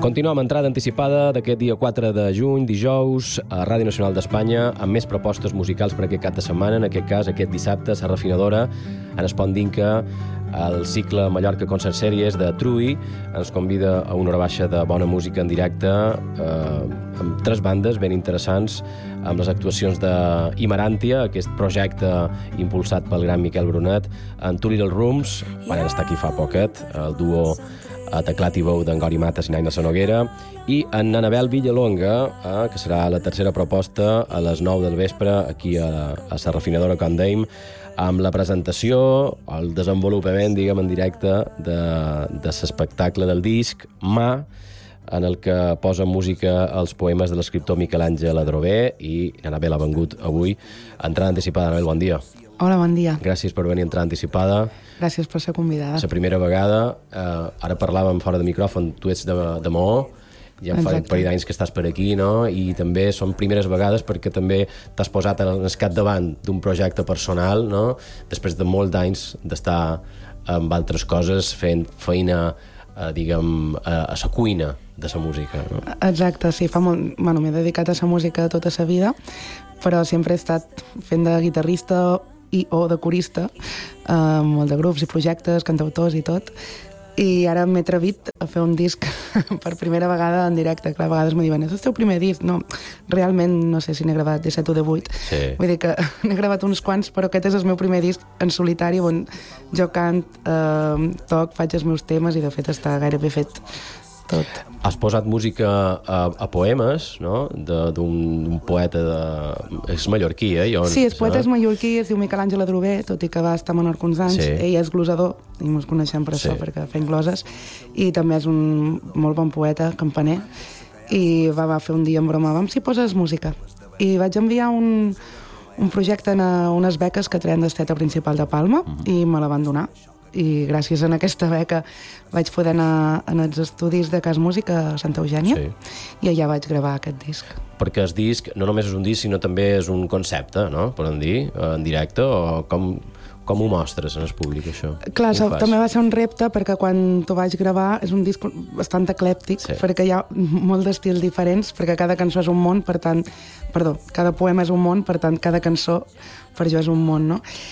Continuem amb entrada anticipada d'aquest dia 4 de juny, dijous, a Ràdio Nacional d'Espanya, amb més propostes musicals per aquest cap de setmana. En aquest cas, aquest dissabte, la Refinadora, en Espont d'Inca, el cicle Mallorca Concert Series de Trui ens convida a una hora baixa de bona música en directe, amb 3 bandes ben interessants, amb les actuacions d'Imaràntia, aquest projecte impulsat pel gran Miquel Brunet, en Two Little Rooms, van estar aquí fa poquet, el duo a teclat i veu d'en Gori Matas i Naina Sanoguera, i en Anabel Villalonga, que serà la tercera proposta a les 9 del vespre aquí a la Refinadora Condem, amb la presentació, el desenvolupament, diguem, en directe de l'espectacle del disc Mà, en el que posa música als poemes de l'escriptor Miquel Àngel Adrover, i Anabel ha vengut avui. Entrada anticipada. Anabel, bon dia. Hola, bon dia. Gràcies per venir a Entrada anticipada. Gràcies per ser convidada. La primera vegada, ara parlàvem fora de micròfon, tu ets de Maó, ja fa un parell d'anys que estàs per aquí, no? I també són primeres vegades perquè també t'has posat en el capdavant d'un projecte personal, no? Després de molts d'anys d'estar amb altres coses fent feina, diguem, a la cuina de la música, no? Exacte, sí, m'he dedicat a la música tota la vida, però sempre he estat fent de guitarrista o de corista, molt de grups i projectes, cantautors i tot, i ara m'he atrevit a fer un disc per primera vegada en directe. Clar, a vegades m'ho diuen, és el teu primer disc? No, realment no sé si n'he gravat 17 o 18. Sí. Vull dir que n'he gravat uns quants, però aquest és el meu primer disc en solitari, on jo cant, toc, faig els meus temes, i de fet està gairebé fet tot. Has posat música a poemes, no?, d'un poeta és mallorquí, Sí, el poeta és mallorquí, es diu Miquel Àngel Adrover, tot i que va estar a Menorca uns anys. Sí. Ell és glosador, i ens coneixem per això, perquè fem gloses, i també és un molt bon poeta, campaner, i va fer un dia en broma, si poses música. I vaig enviar un projecte en unes beques que treien d'Esteta Principal de Palma, i me la van donar. I gràcies a aquesta beca vaig poder anar als estudis de Cas Música a Santa Eugènia, i allà vaig gravar aquest disc. Perquè el disc no només és un disc, sinó també és un concepte, no?, podem dir, en directe, o com ho mostres en el públic, això? Clar, també va ser un repte, perquè quan t'ho vaig gravar és un disc bastant eclèptic, perquè hi ha molt d'estils diferents, perquè cada cançó és un món, cada poema és un món, per tant, cada cançó per jo és un món, no?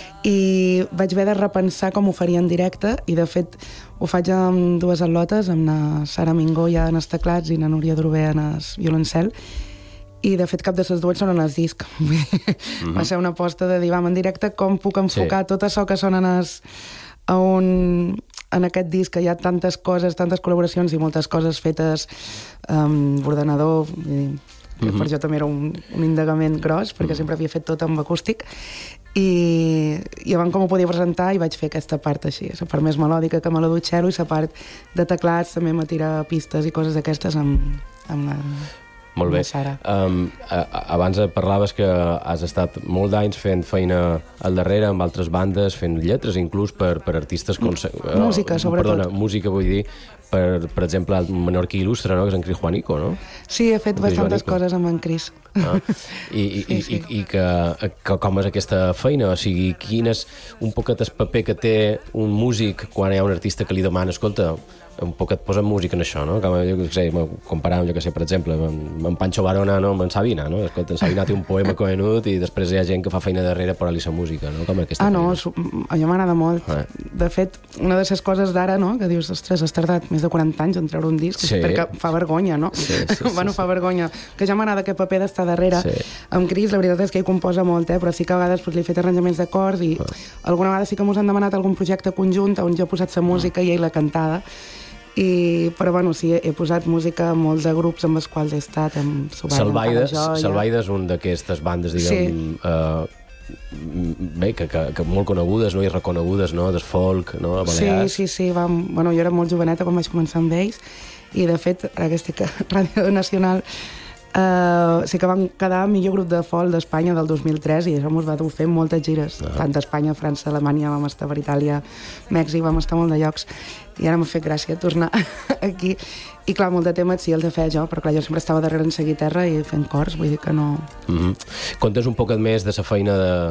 I vaig haver de repensar com ho faria en directe, i de fet ho faig amb 2 atlotes, amb la Sara Mingoia en els teclats i la Núria Drover en el violoncel, i de fet cap de les dues són en el disc. Va ser una aposta de dir, en directe com puc enfocar tot això que són en aquest disc, que hi ha tantes coses, tantes col·laboracions i moltes coses fetes amb ordenador, que per jo també era un indagament gros, perquè sempre havia fet tot amb acústic, i llavors com ho podia presentar, i vaig fer aquesta part així, la part més melòdica que me la dutxero, i la part de teclats també me tira pistes i coses d'aquestes amb la... Molt bé. Abans parlaves que has estat molt d'anys fent feina al darrere amb altres bandes, fent lletres inclús per artistes... Música, sobretot. Perdona, música vull dir, per exemple, el menorquí il·lustre, no?, que és en Cris Juanico, no? Sí, he fet bastantes coses amb en Cris. I com és aquesta feina? O sigui, quin és un poquet el paper que té un músic quan hi ha un artista que li demana, escolta, un poquet posem música en això, no? Comparant, per exemple, amb Pancho Varona, no?, amb en Sabina, no? Escolta, en Sabina té un poema coenut i després hi ha gent que fa feina darrere per a-li la música, no? Com aquesta feina. A mi m'agrada molt. De fet, una de les coses d'ara, no?, que dius, ostres, has tardat més de 40 anys en treure un disc, perquè fa vergonya, no? Bueno, fa vergonya. Que ja m'agrada aquest paper d'estar darrere. Amb Cris, la veritat és que ell composa molt, però sí que a vegades li he fet arranjaments d'acords, i alguna vegada sí que mos han demanat algun projecte conjunt on jo he posat la música i ell la cantada. Però bueno, sí, he posat música a molts de grups amb els quals he estat, amb Salvaida és un d'aquestes bandes, diguem, bé, que molt conegudes, no?, i reconegudes, no?, del folk, no?, a Balears. Sí, jo era molt joveneta quan vaig començar amb ells, i de fet, ara que estic a Ràdio Nacional, sí que vam quedar millor grup de folk d'Espanya del 2003, i això ens va dur fer moltes gires, tant d'Espanya, França, Alemanya, vam estar per Itàlia, Mèxic, vam estar molt de llocs, i ara m'ha fet gràcia tornar aquí. I clar, molt de temes sí els he fet jo, però clar, jo sempre estava darrere en seguir terra i fent cors, vull dir que no... Contes un poquet més de la feina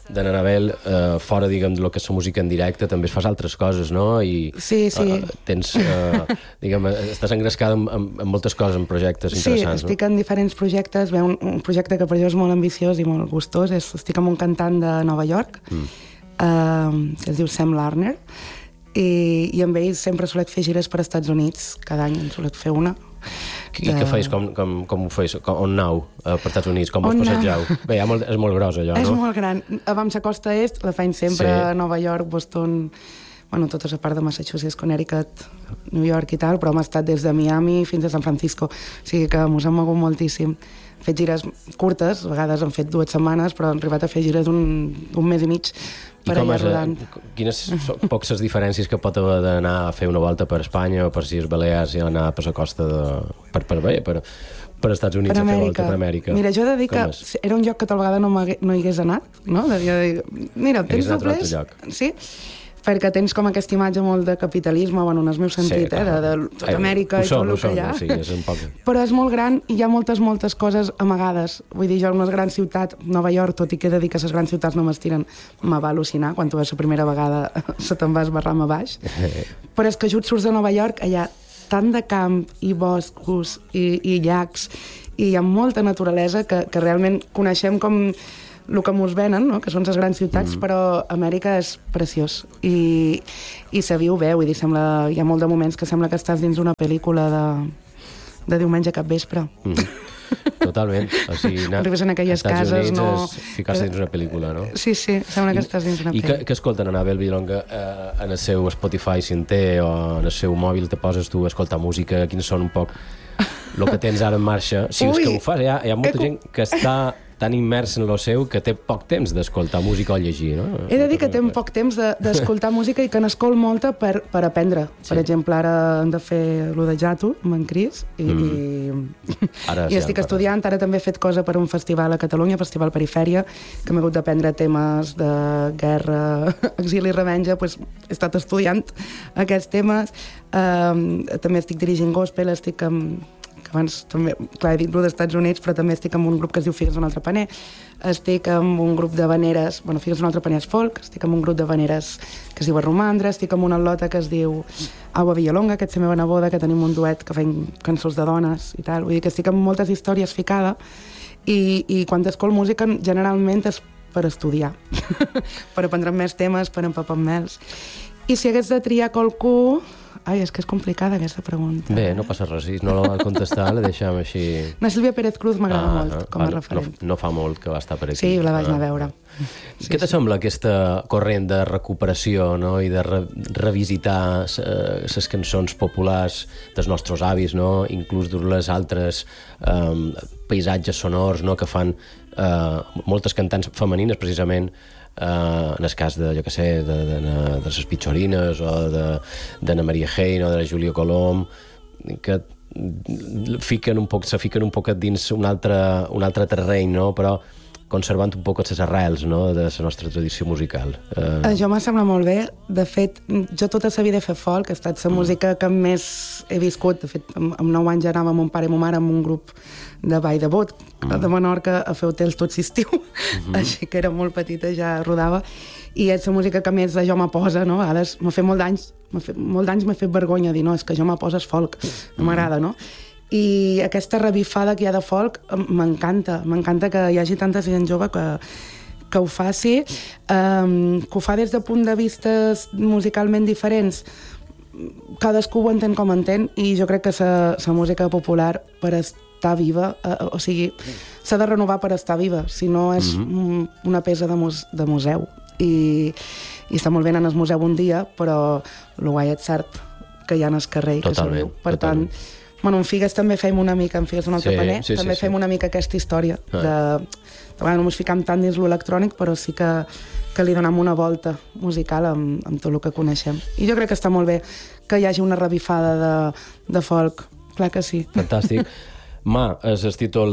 de n'Anabel, fora, diguem, del que és la música en directe, també fas altres coses, no? I sí. Tens, diguem, estàs engrescada en moltes coses, en projectes interessants. Sí, estic en diferents projectes. Bé, un projecte que per jo és molt ambiciós i molt gustós. Estic amb un cantant de Nova York, que es diu Sam Larner, i amb ell sempre solet fer gires per Estats Units. Cada any en solet fer una. I què feis? Com ho feis? On aneu per Estats Units? Com vos passegeu? Bé, és molt gros allò, no? És molt gran. Abans a costa est, la feim sempre a Nova York, Boston, bueno, tota la part de Massachusetts, Connecticut, New York i tal, però hem estat des de Miami fins a San Francisco. O sigui que mos hem mogut moltíssim. Hem fet gires curtes, a vegades hem fet 2 setmanes, però hem arribat a fer gires d'un mes i mig per allà rodant. Quines són poques diferències que pot haver d'anar a fer una volta per Espanya o per Illes Balears i anar per la costa per Estats Units a fer volta per Amèrica? Mira, jo he de dir que era un lloc que tal vegada no hi hagués anat, no? Mira, tens doblers? Sí? Perquè tens com aquesta imatge molt de capitalisme, bueno, en el meu sentit, de tota Amèrica i tot el que hi ha. Sí, és un poc... Però és molt gran i hi ha moltes coses amagades. Vull dir, jo en una gran ciutat, Nova York, tot i que he de dir que les grans ciutats no m'estiren, me va al·lucinar. Quan tu vas la primera vegada se te'n va esbarrar a baix. Però és que just surts de Nova York, hi ha tant de camp i boscos i llacs, i hi ha molta naturalesa que realment coneixem com el que mos venen, no? Que són les grans ciutats, però Amèrica és preciós i se viu bé, vull dir, hi ha molt de moments que sembla que estàs dins una pel·lícula de diumenge cap vespre. Totalment. O sigui, arribes en aquelles cases, no... Ficar-se dins una pel·lícula, no? Sí, sembla que estàs dins una pel·lícula. I què escolten Anabel Villalonga en el seu Spotify, si en té, o en el seu mòbil te poses tu a escoltar música? Quins són un poc el que tens ara en marxa? Si és que ho fas, hi ha molta gent que està tan immers en lo seu que té poc temps d'escoltar música o llegir, no? He de dir que té poc temps d'escoltar música i que n'escolt molta per aprendre. Per exemple, ara hem de fer lo de Jato amb en Cris i estic estudiant. Ara també he fet cosa per un festival a Catalunya, Festival Perifèria, que m'he hagut d'aprendre temes de guerra, exili i revenja, doncs he estat estudiant aquests temes. També estic dirigint gospel, estic amb... Abans també, clar, he dit lo d'Estats Units, però també estic amb un grup que es diu Figues d'un altre paner, estic amb un grup de veneres, bueno, Figues d'un altre paner és folk, estic amb un grup de veneres que es diu Romandre, estic amb una al·lota que es diu Agua Villalonga, que és la meva neboda, que tenim un duet que fem cançons de dones i tal, vull dir que estic amb moltes històries ficada i quan escolto música generalment és per estudiar, per aprendre més temes, per empapar més. I si hagués de triar qualcú... Ai, és que és complicada aquesta pregunta. Bé, no passa res, si no la va contestar, la deixem així... La Sílvia Pérez Cruz m'agrada molt com a referent. No fa molt que va estar per aquí. Sí, la vaig anar a veure. Què te sembla aquesta corrent de recuperació, no? I de revisitar les cançons populars dels nostres avis, no? Inclús dur-les altres paisatges sonors, no? Que fan moltes cantants femenines, precisament, en el cas de, jo què sé, de les Pitxorines o d'Anna Maria Hein o de la Júlia Colom, que se fiquen un poc dins un altre terreny, no? Però conservant un poc les arrels, no? De la nostra tradició musical. Això m'ha semblat molt bé. De fet, jo tota la vida he fet folk, ha estat la música que més he viscut. De fet, amb 9 anys ja anava amb mon pare i mon mare amb un grup de Vall de Bot, de Menorca, a fer hotels tot l'estiu. Així que era molt petita, ja rodava. I és la música que més jo m'aposa, no? A vegades m'ha fet molt d'anys m'ha fet vergonya dir, no, és que jo m'aposes folk, no m'agrada, no? I aquesta revifada que hi ha de folk m'encanta que hi hagi tanta gent jove que ho faci, que ho fa des de punt de vista musicalment diferents. Cadascú ho entén com entén i jo crec que la música popular per estar viva, o sigui, s'ha de renovar per estar viva, si no és una peça de museu i està molt bé anar al museu un dia, però el guai és cert que hi ha en el carrer i que se viu. Per tant, bueno, en Figues també fem una mica, en Figues d'un altre paner, també fem una mica aquesta història de vegades no ens ficam tant dins l'electrònic, però sí que li donem una volta musical amb tot el que coneixem. I jo crec que està molt bé que hi hagi una revifada de folk, clar que sí. Fantàstic. És el títol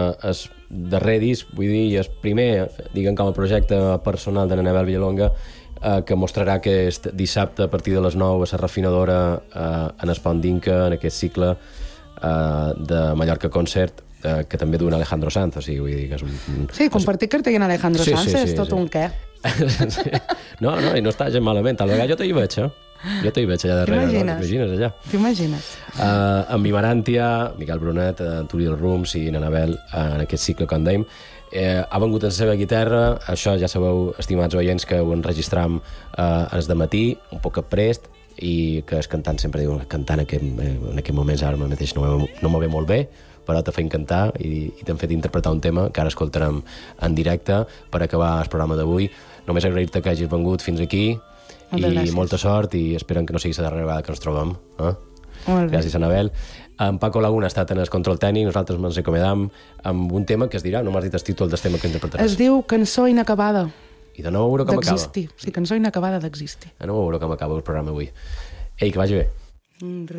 de Redis, vull dir, és primer, diguem, com a projecte personal de Anabel Villalonga, que mostrarà aquest dissabte a partir de les 9 a la Refinadora en Espondinca, en aquest cicle de Mallorca Concert, que també d'un Alejandro Sanz, o sigui, vull dir que és un... Sí, compartir cartell amb Alejandro Sanz és tot un què. No, i no està gens malament, tal vegada jo t'hi veig, Jo t'hi veig allà darrere. T'imagines allà? T'imagines? Amb Vimarantia, Miquel Brunet, Turiel Rums i Nanabel en aquest cicle Condemn. Ha vengut en la seva guitarra, això ja sabeu, estimats oients, que ho enregistram els de matí, un poc prest, i que el cantant sempre diu, cantant en aquest moment ara mateix no me ve molt bé, però te feim cantar i t'hem fet interpretar un tema que ara escoltarem en directe per acabar el programa d'avui. Només agrair-te que hagis vengut fins aquí i molta sort, i esperem que no sigui la darrera vegada que ens trobem. Gràcies, Anabel. En Paco Laguna ha estat en el control tècnic, nosaltres ens acomodam amb un tema que es dirà, no m'has dit el títol del tema que interpretaràs. Es diu Cançó inacabada. I de nou a veure com acaba. D'existir, sí, cançó inacabada d'existir. De nou a veure com acaba el programa avui. Ei, que vagi bé.